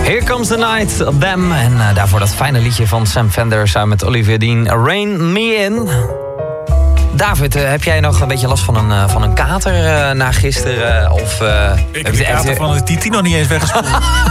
Here Comes the Night, Them. En daarvoor dat fijne liedje van Sam Fender samen met Olivia Dean, Rain Me In. David, heb jij nog een beetje last van een kater na gisteren? Ik heb de kater van de Titi nog niet eens weggespoeld.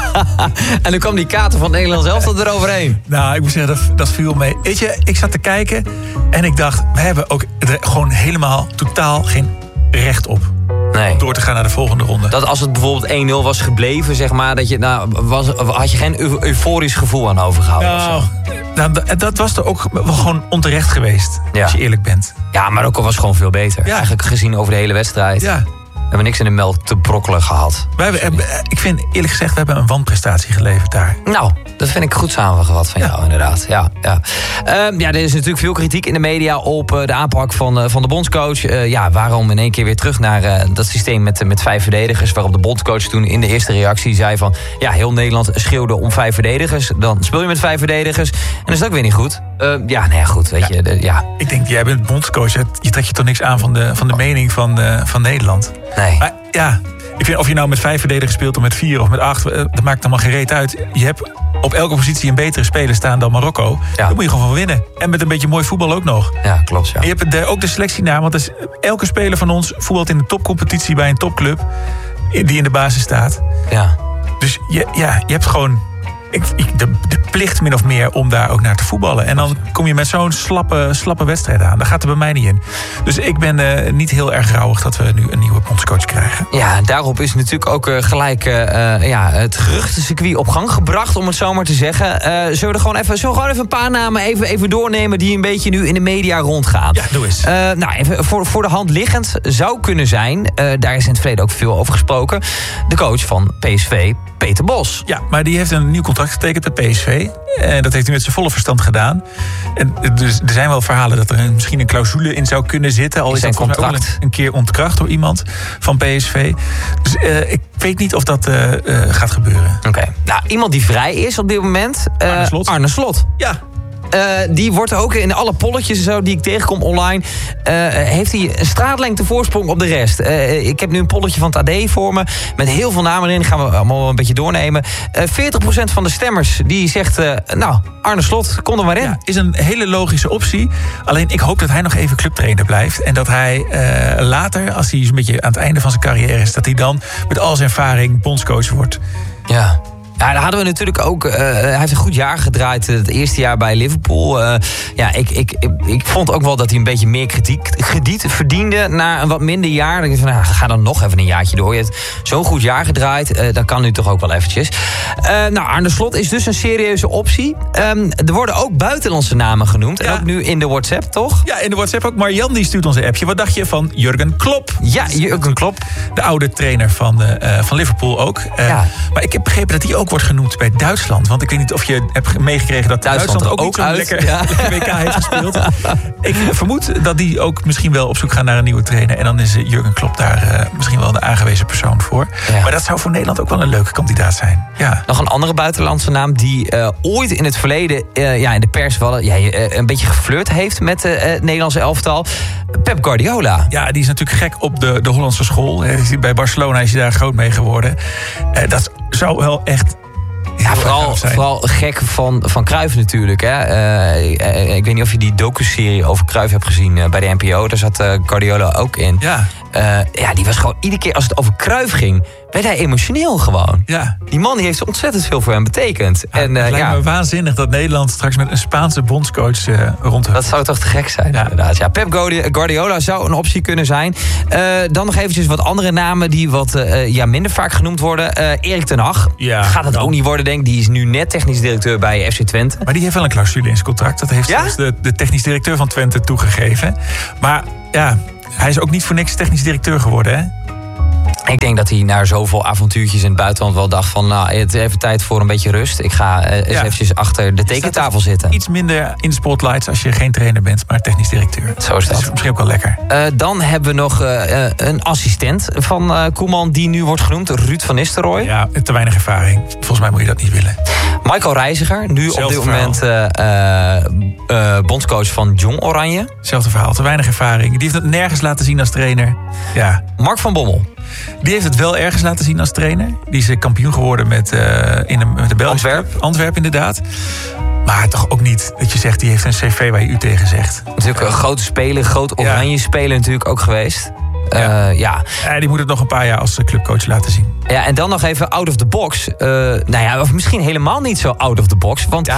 En dan kwam die kater van Nederland zelf eroverheen. Nou, ik moet zeggen, dat viel mee. Weet je, ik zat te kijken en ik dacht, we hebben ook er gewoon helemaal totaal geen recht op. Nee. Door te gaan naar de volgende ronde. Dat als het bijvoorbeeld 1-0 was gebleven, zeg maar, dat je, had je geen euforisch gevoel aan overgehouden? Dat was er ook wel gewoon onterecht geweest, als je eerlijk bent. Ja, Marokko was gewoon veel beter. Ja. Eigenlijk gezien over de hele wedstrijd. Ja. We hebben niks in de melk te brokkelen gehad. Ik vind eerlijk gezegd, we hebben een wanprestatie geleverd daar. Nou, dat vind ik goed samengevat van jou, inderdaad. Ja. Er is natuurlijk veel kritiek in de media op de aanpak van de bondscoach. Waarom in één keer weer terug naar dat systeem met 5 verdedigers... waarop de bondscoach toen in de eerste reactie zei van... ja, heel Nederland schreeuwde om 5 verdedigers. Dan speel je met 5 verdedigers. En dat is ook weer niet goed. Goed, weet je. Ik denk, jij bent bondscoach. Je trekt je toch niks aan van de mening van Nederland? Nee. Maar ja, ik vind of je nou met 5 verdedigers speelt of met 4 of met 8... dat maakt allemaal geen reet uit. Je hebt op elke positie een betere speler staan dan Marokko. Ja. Daar moet je gewoon van winnen. En met een beetje mooi voetbal ook nog. Ja, klopt. Ja. En je hebt ook de selectie naar. Want elke speler van ons voetbalt in de topcompetitie bij een topclub... die in de basis staat. Ja. Dus je hebt gewoon... de plicht min of meer om daar ook naar te voetballen. En dan kom je met zo'n slappe wedstrijd aan. Daar gaat er bij mij niet in. Dus ik ben niet heel erg rouwig dat we nu een nieuwe bondscoach krijgen. Ja, daarop is natuurlijk ook gelijk het geruchtencircuit op gang gebracht, om het zo maar te zeggen. Zullen we gewoon even een paar namen even doornemen die een beetje nu in de media rondgaan? Ja, doe eens. Even voor de hand liggend zou kunnen zijn, daar is in het verleden ook veel over gesproken, de coach van PSV, Peter Bos. Ja, maar die heeft een nieuw contract getekend bij PSV. En dat heeft hij met zijn volle verstand gedaan. En dus er zijn wel verhalen dat er misschien een clausule in zou kunnen zitten. Al is dat volgens mij ook een keer ontkracht door iemand van PSV. Dus ik weet niet of dat gaat gebeuren. Oké. Nou, iemand die vrij is op dit moment... Arne Slot. Ja. Die wordt ook in alle polletjes en zo die ik tegenkom online... heeft hij een straatlengte voorsprong op de rest. Ik heb nu een polletje van het AD voor me... met heel veel namen erin, gaan we allemaal een beetje doornemen. 40% van de stemmers die zegt... Arne Slot, kom er maar in. Ja, is een hele logische optie. Alleen ik hoop dat hij nog even clubtrainer blijft. En dat hij later, als hij een beetje aan het einde van zijn carrière is... dat hij dan met al zijn ervaring bondscoach wordt. Ja. Ja, daar hadden we natuurlijk ook... hij heeft een goed jaar gedraaid, het eerste jaar bij Liverpool. Ik vond ook wel dat hij een beetje meer krediet verdiende... na een wat minder jaar. Dan van, ga dan nog even een jaartje door. Je hebt zo'n goed jaar gedraaid, dat kan nu toch ook wel eventjes. Arne Slot is dus een serieuze optie. Er worden ook buitenlandse namen genoemd. Ja. En ook nu in de WhatsApp, toch? Ja, in de WhatsApp ook. Marjan die stuurt ons een appje. Wat dacht je van Jurgen Klopp? Ja, Jurgen Klopp. De oude trainer van Liverpool ook. Maar ik heb begrepen dat hij ook wordt genoemd bij Duitsland. Want ik weet niet of je hebt meegekregen dat Duitsland ook niet zo'n lekker WK heeft gespeeld. Ik vermoed dat die ook misschien wel op zoek gaan naar een nieuwe trainer. En dan is Jurgen Klopp daar misschien wel de aangewezen persoon voor. Ja. Maar dat zou voor Nederland ook wel een leuke kandidaat zijn. Ja. Nog een andere buitenlandse naam die ooit in het verleden in de pers een beetje geflirt heeft met het Nederlandse elftal. Pep Guardiola. Ja, die is natuurlijk gek op de Hollandse school. Bij Barcelona is hij daar groot mee geworden. Dat zou wel echt... Ja, vooral gek van Cruijff natuurlijk. Hè. Ik weet niet of je die docuserie over Cruijff hebt gezien bij de NPO. Daar zat Guardiola ook in. Ja. Die was gewoon iedere keer als het over Cruijff ging... werd hij emotioneel gewoon. Ja. Die man die heeft ontzettend veel voor hem betekend. Ja, het lijkt me waanzinnig dat Nederland straks met een Spaanse bondscoach rondhoudt. Dat zou toch te gek zijn, inderdaad. Ja, Pep Guardiola zou een optie kunnen zijn. Dan nog eventjes wat andere namen die wat minder vaak genoemd worden. Erik ten Hag. Ja, gaat het ook niet worden, denk ik. Die is nu net technisch directeur bij FC Twente. Maar die heeft wel een clausule in zijn contract. Dat heeft zelfs de technisch directeur van Twente toegegeven. Maar ja, hij is ook niet voor niks technisch directeur geworden, hè? Ik denk dat hij na zoveel avontuurtjes in het buitenland wel dacht van... het is even tijd voor een beetje rust. Ik ga eens eventjes achter de tekentafel zitten. Iets minder in de spotlights als je geen trainer bent, maar technisch directeur. Zo is dat. Dat is misschien ook wel lekker. Dan hebben we nog een assistent van Koeman die nu wordt genoemd. Ruud van Nistelrooy. Ja, te weinig ervaring. Volgens mij moet je dat niet willen. Michael Reiziger, nu Zelfde op dit moment bondscoach van Jong Oranje. Hetzelfde verhaal, te weinig ervaring. Die heeft het nergens laten zien als trainer. Ja. Mark van Bommel. Die heeft het wel ergens laten zien als trainer. Die is kampioen geworden met de Belgische Antwerp, inderdaad. Maar toch ook niet dat je zegt, die heeft een cv waar je u tegen zegt. Natuurlijk een grote speler, groot oranje speler natuurlijk ook geweest. Die moet het nog een paar jaar als clubcoach laten zien. Ja, en dan nog even out of the box. Of misschien helemaal niet zo out of the box. Want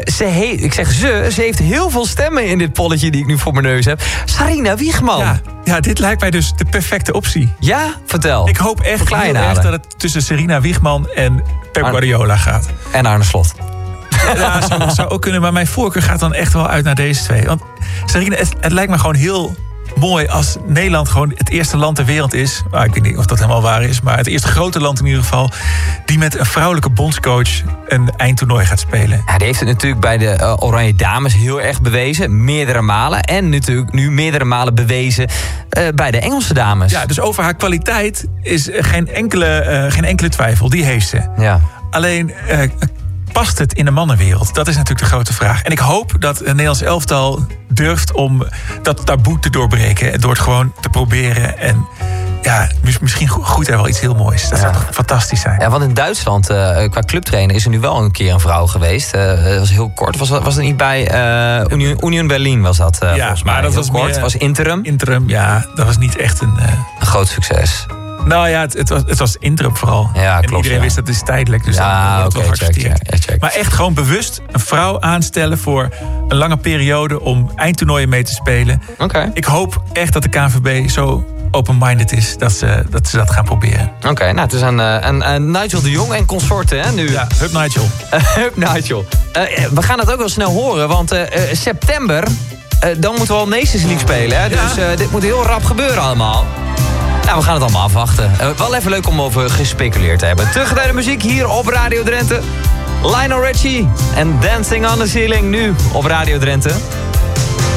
ze heeft heel veel stemmen in dit polletje die ik nu voor mijn neus heb. Sarina Wiegman. Ja, dit lijkt mij dus de perfecte optie. Ja, vertel. Ik hoop echt heel erg dat het tussen Sarina Wiegman en Pep Guardiola gaat. En Arne Slot. Ja, zou ook kunnen, maar mijn voorkeur gaat dan echt wel uit naar deze twee. Want Sarina, het lijkt me gewoon heel mooi als Nederland gewoon het eerste land ter wereld is. Ik weet niet of dat helemaal waar is, maar het eerste grote land in ieder geval, die met een vrouwelijke bondscoach een eindtoernooi gaat spelen. Ja, die heeft het natuurlijk bij de Oranje Dames heel erg bewezen. Meerdere malen. En natuurlijk nu meerdere malen bewezen bij de Engelse dames. Ja, dus over haar kwaliteit is geen enkele twijfel. Die heeft ze. Ja. Alleen past het in de mannenwereld? Dat is natuurlijk de grote vraag. En ik hoop dat het Nederlands elftal durft om dat taboe te doorbreken. Door het gewoon te proberen. En misschien groeit er wel iets heel moois. Dat zou toch fantastisch zijn. Ja, want in Duitsland, qua clubtrainer, is er nu wel een keer een vrouw geweest. Dat was heel kort. Was het niet bij Union Berlin was dat volgens mij. Maar dat was kort. Was interim. Interim, ja. Dat was niet echt een groot succes. Nou ja, het was interim vooral. Ja, en klopt, iedereen wist dat het is tijdelijk. Dus check. Maar echt gewoon bewust een vrouw aanstellen voor een lange periode om eindtoernooien mee te spelen. Okay. Ik hoop echt dat de KNVB zo open-minded is dat ze dat gaan proberen. Oké, nou het is aan Nigel de Jong en consorten hè, nu. Ja, hup Nigel. Hup Nigel. We gaan het ook wel snel horen, want september, dan moeten we al Nations League spelen. Hè? Ja. Dus dit moet heel rap gebeuren allemaal. Nou, we gaan het allemaal afwachten. Wel even leuk om over gespeculeerd te hebben. Terug naar de muziek hier op Radio Drenthe. Lionel Richie en Dancing on the Ceiling nu op Radio Drenthe.